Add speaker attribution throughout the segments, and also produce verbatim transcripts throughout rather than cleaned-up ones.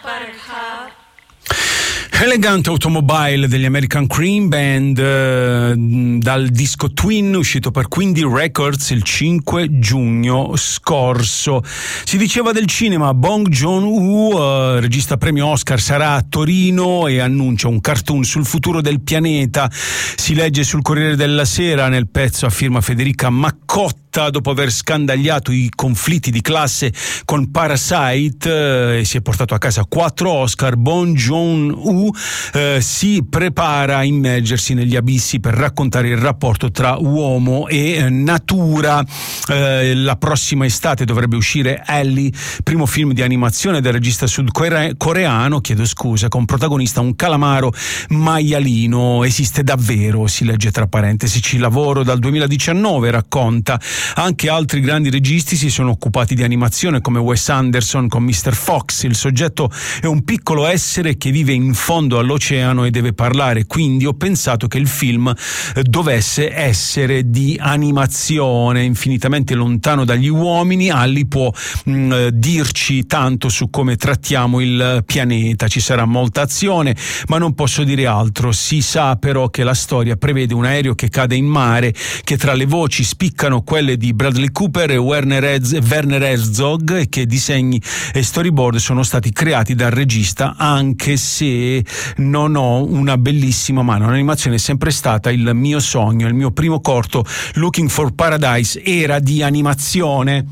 Speaker 1: Elegant Automobile degli American Cream Band, eh, dal disco Twin uscito per Quindi Records il cinque giugno scorso. Si diceva del cinema, Bong Joon-ho, eh, regista premio Oscar, sarà a Torino e annuncia un cartoon sul futuro del pianeta. Si legge sul Corriere della Sera nel pezzo a firma Federica Maccotta. Dopo aver scandagliato i conflitti di classe con Parasite, eh, si è portato a casa quattro Oscar, Bong Joon-ho eh, si prepara a immergersi negli abissi per raccontare il rapporto tra uomo e eh, natura. Eh, la prossima estate dovrebbe uscire Ellie, primo film di animazione del regista sudcoreano, chiedo scusa, con protagonista un calamaro maialino. Esiste davvero, si legge tra parentesi, ci lavoro dal duemiladiciannove, racconta. Anche altri grandi registi si sono occupati di animazione, come Wes Anderson con mister Fox. Il soggetto è un piccolo essere che vive in fondo all'oceano e deve parlare, quindi ho pensato che il film dovesse essere di animazione. Infinitamente lontano dagli uomini, Ali può mh, dirci tanto su come trattiamo il pianeta. Ci sarà molta azione, ma non posso dire altro. Si sa però che la storia prevede un aereo che cade in mare, che tra le voci spiccano quelle di Bradley Cooper e Werner, Herz- Werner Herzog, e che disegni e storyboard sono stati creati dal regista, anche se non ho una bellissima mano. L'animazione è sempre stata il mio sogno. Il mio primo corto, Looking for Paradise, era di animazione.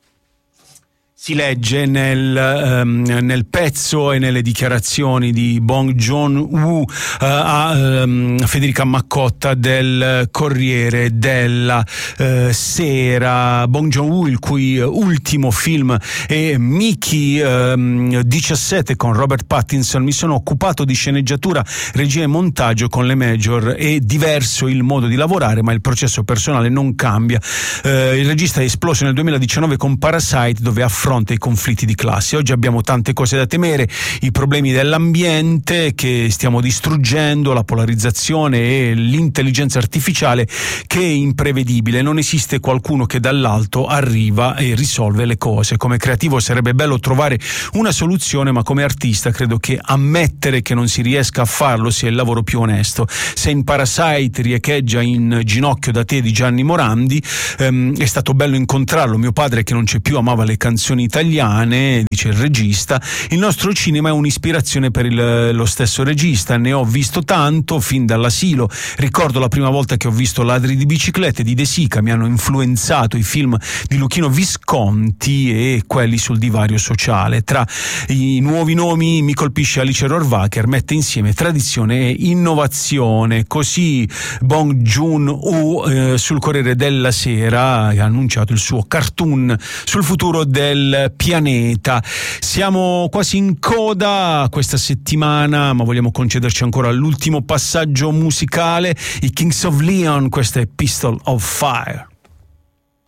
Speaker 1: Si legge nel, um, nel pezzo e nelle dichiarazioni di Bong Joon-ho uh, a um, Federica Maccotta del Corriere della uh, Sera. Bong Joon-ho, il cui ultimo film è Mickey um, diciassette con Robert Pattinson. Mi sono occupato di sceneggiatura, regia e montaggio con le major. È diverso il modo di lavorare, ma il processo personale non cambia. Uh, il regista è esploso nel duemiladiciannove con Parasite, dove affronta i conflitti di classe. Oggi abbiamo tante cose da temere, i problemi dell'ambiente che stiamo distruggendo, la polarizzazione e l'intelligenza artificiale che è imprevedibile. Non esiste qualcuno che dall'alto arriva e risolve le cose. Come creativo sarebbe bello trovare una soluzione, ma come artista credo che ammettere che non si riesca a farlo sia il lavoro più onesto. Se in Parasite riecheggia In ginocchio da te di Gianni Morandi, ehm, è stato bello incontrarlo. Mio padre, che non c'è più, amava le canzoni italiane, dice il regista. Il nostro cinema è un'ispirazione per il, lo stesso regista. Ne ho visto tanto fin dall'asilo. Ricordo la prima volta che ho visto Ladri di biciclette di De Sica. Mi hanno influenzato i film di Luchino Visconti e quelli sul divario sociale. Tra i nuovi nomi mi colpisce Alice Rohrwacher, mette insieme tradizione e innovazione. Così Bong Joon-ho eh, sul Corriere della Sera ha annunciato il suo cartoon sul futuro del pianeta. Siamo quasi in coda questa settimana, ma vogliamo concederci ancora l'ultimo passaggio musicale. I Kings of Leon, questa è Pistol of Fire.